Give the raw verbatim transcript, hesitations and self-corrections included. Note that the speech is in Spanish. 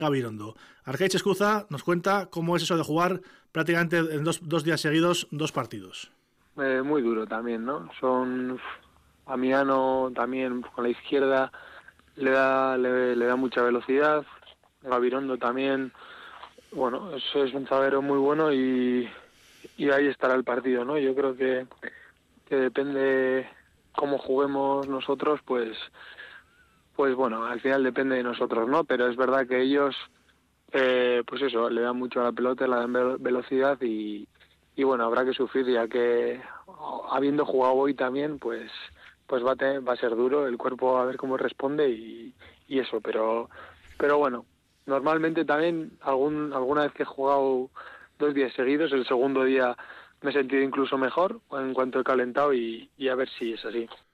Gabirondo. Arkaitz Escuza nos cuenta cómo es eso de jugar prácticamente en dos, dos días seguidos dos partidos. Eh, muy duro también, ¿no? Son a Miano también con la izquierda le da le, le da mucha velocidad. Gabirondo también, bueno, eso es un zaguero muy bueno y, y ahí estará el partido, ¿no? Yo creo que, que depende cómo juguemos nosotros, pues pues bueno, al final depende de nosotros, ¿no? Pero es verdad que ellos, eh, pues eso, le dan mucho a la pelota, le dan ve- velocidad y, y bueno, habrá que sufrir, ya que habiendo jugado hoy también, pues pues va a, tener, va a ser duro el cuerpo, a ver cómo responde y, y eso, pero pero bueno, normalmente también algún alguna vez que he jugado dos días seguidos, el segundo día me he sentido incluso mejor en cuanto he calentado y, y a ver si es así.